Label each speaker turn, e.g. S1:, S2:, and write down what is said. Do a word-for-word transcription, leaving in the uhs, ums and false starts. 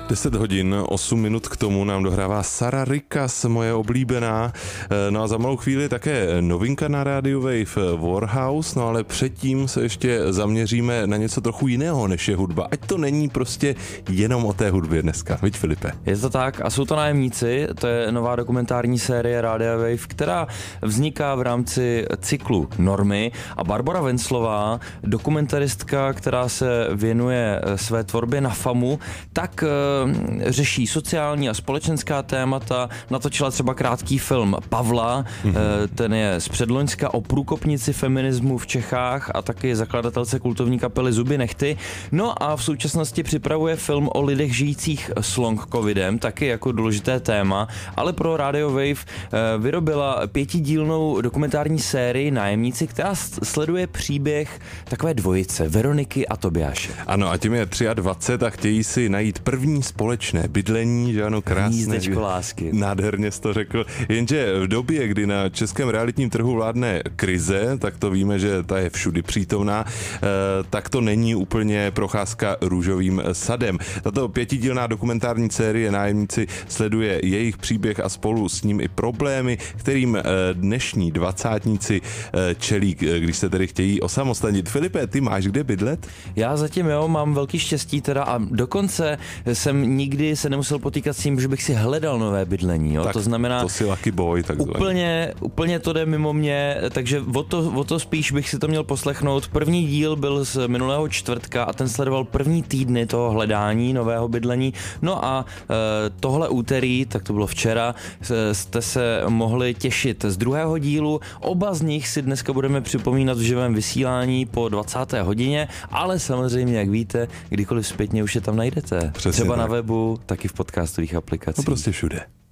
S1: deset hodin, osm minut k tomu nám dohrává Sara Rikas, moje oblíbená. No a za malou chvíli také novinka na rádiu Wave Warhouse, no ale předtím se ještě zaměříme na něco trochu jiného, než je hudba. Ať to není prostě jenom o té hudbě dneska. Viď, Filipe?
S2: Je to tak a jsou to Nájemníci, to je nová dokumentární série Rádia Wave, která vzniká v rámci cyklu Normy a Barbora Venclová, dokumentaristka, která se věnuje své tvorbě na FAMu, tak řeší sociální a společenská témata, natočila třeba krátký film Pavla, mm-hmm. ten je z předloňska o průkopnici feminismu v Čechách a taky zakladatelce kultovní kapely Zuby nechty. No a v současnosti připravuje film o lidech žijících s long covidem, taky jako důležité téma, ale pro Radio Wave vyrobila pětidílnou dokumentární sérii Nájemníci, která sleduje příběh takové dvojice, Veroniky a Tobiáše.
S1: Ano, a tím je dvacet tři a chtějí si najít první společné bydlení, že ano, krásné.
S2: Hnízdečko lásky.
S1: Nádherně jsi to řekl. Jenže v době, kdy na českém realitním trhu vládne krize, tak to víme, že ta je všudy přítomná, tak to není úplně procházka růžovým sadem. Tato pětidílná dokumentární série Nájemníci sleduje jejich příběh a spolu s ním i problémy, kterým dnešní dvacátníci čelí, když se tedy chtějí osamostatnit. Filipe, ty máš kde bydlet?
S2: Já zatím jo, mám velký štěstí teda a dokonce jsem nikdy se nemusel potýkat s tím, že bych si hledal nové bydlení. Jo?
S1: Tak
S2: to znamená,
S1: to si lucky boy, takzvaný.
S2: Úplně, úplně to jde mimo mě, takže o to, o to spíš bych si to měl poslechnout. První díl byl z minulého čtvrtka a ten sledoval první týdny toho hledání nového bydlení. No a e, tohle úterý, tak to bylo včera, jste se mohli těšit z druhého dílu. Oba z nich si dneska budeme připomínat v živém vysílání po dvacáté hodině, ale samozřejmě, jak víte, kdykoliv zpětně už je tam najdete.
S1: Přesně
S2: Třeba
S1: tak.
S2: na webu, taky v podcastových aplikacích.
S1: No prostě všude.